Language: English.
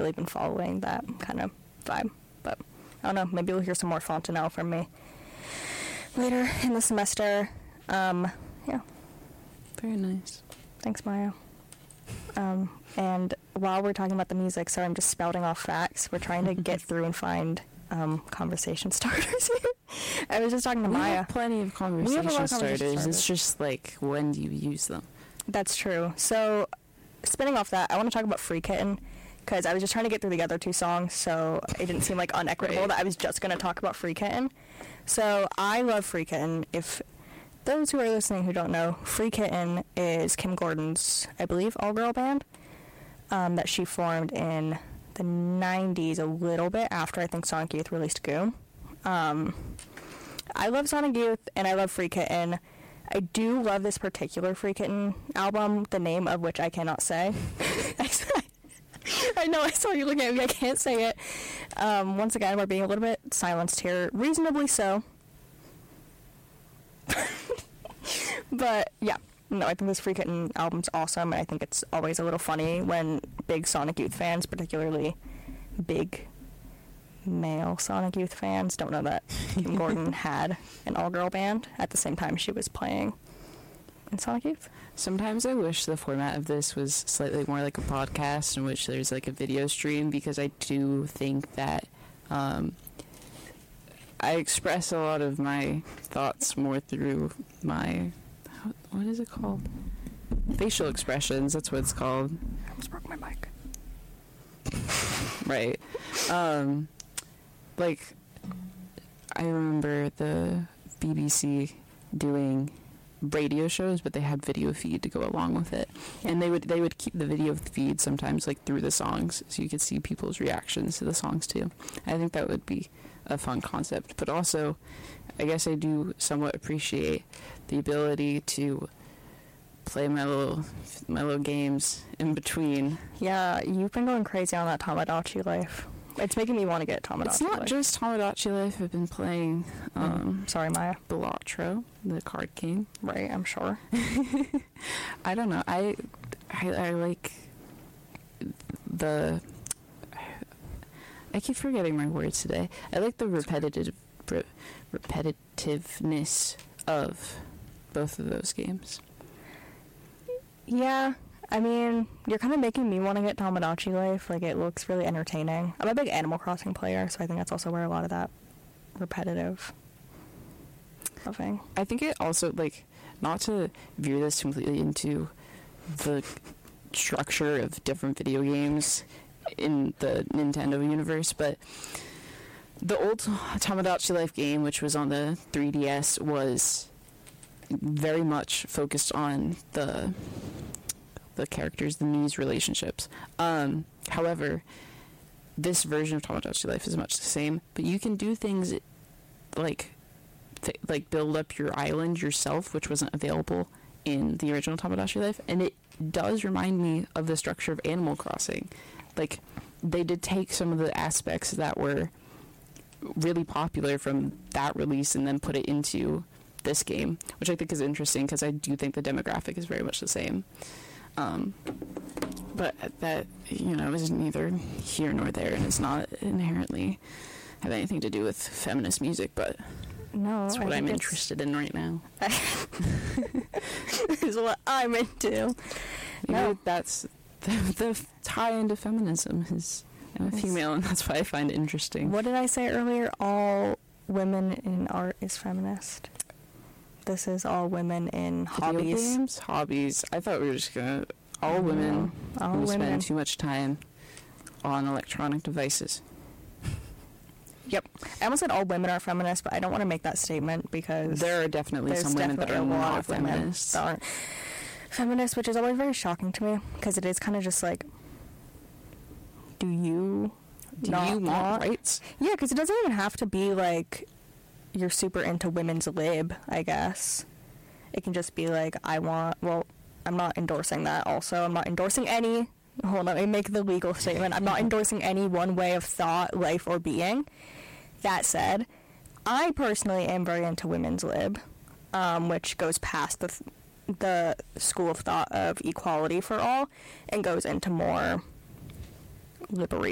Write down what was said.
really been following that kind of vibe. But I don't know, maybe we'll hear some more Fontanelle from me later in the semester. Yeah. Very nice. Thanks, Maya. And while we're talking about the music, sorry, I'm just spouting off facts. We're trying to get through and find conversation starters here. I was just talking to Maya. We have plenty of conversation starters. It's just like, when do you use them? That's true. So, spinning off that, I want to talk about Free Kitten, because I was just trying to get through the other two songs, so it didn't seem like unequitable that I was just going to talk about Free Kitten. So, I love Free Kitten. If those who are listening who don't know, Free Kitten is Kim Gordon's, I believe, all-girl band that she formed in the 90s, a little bit after, I think, Sonic Youth released Goo. I love Sonic Youth, and I love Free Kitten. I do love this particular Free Kitten album, the name of which I cannot say. I know, I saw you looking at me, I can't say it. Once again, we're being a little bit silenced here, reasonably so. But, yeah. No, I think this Free Kitten album's awesome, and I think it's always a little funny when big Sonic Youth fans, particularly big male Sonic Youth fans, don't know that Kim Gordon had an all-girl band at the same time she was playing in Sonic Youth. Sometimes I wish the format of this was slightly more like a podcast in which there's like a video stream, because I do think that I express a lot of my thoughts more through my... What is it called? Facial expressions, that's what it's called. I almost broke my mic. Right. Like, I remember the BBC doing radio shows, but they had video feed to go along with it. And they would keep the video feed sometimes, like, through the songs, so you could see people's reactions to the songs, too. I think that would be a fun concept. But also, I guess I do somewhat appreciate the ability to play my little games in between. Yeah, you've been going crazy on that Tamagotchi life. It's making me want to get Tamagotchi. It's not just Tamagotchi life. I've been playing sorry, Maya. Balatro, the card game. Right, I'm sure. I don't know. I like the... I keep forgetting my words today. I like the repetitiveness of both of those games. Yeah, I mean, you're kind of making me want to get Tamagotchi life. Like, it looks really entertaining. I'm a big Animal Crossing player, so I think that's also where a lot of that repetitive thing. I think it also, like, not to veer this completely into the structure of different video games in the Nintendo universe, but the old Tamagotchi Life game, which was on the 3DS, was very much focused on the characters, the Mii's relationships. However, this version of Tamagotchi Life is much the same, but you can do things like build up your island yourself, which wasn't available in the original Tamagotchi Life, and it does remind me of the structure of Animal Crossing. Like, they did take some of the aspects that were really popular from that release and then put it into this game, which I think is interesting because I do think the demographic is very much the same. But that, is neither here nor there, and it's not inherently have anything to do with feminist music, but no, that's what I'm interested in right now. Is what I'm into. Maybe that's the tie into feminism is female, and that's why I find it interesting. What did I say earlier? All women in art is feminist. This is all women in hobbies. Video games? Hobbies. I thought we were just gonna... All women who spend too much time on electronic devices. Yep. I almost said all women are feminists, but I don't want to make that statement because... There are definitely some women that are not feminists. That aren't feminists, which is always very shocking to me because it is kind of just like... Do you want rights? Yeah, because it doesn't even have to be like you're super into women's lib, I guess. It can just be like, I'm not endorsing that also. I'm not endorsing any... Hold on, let me make the legal statement. I'm not endorsing any one way of thought, life, or being. That said, I personally am very into women's lib, which goes past the school of thought of equality for all and goes into more liberation.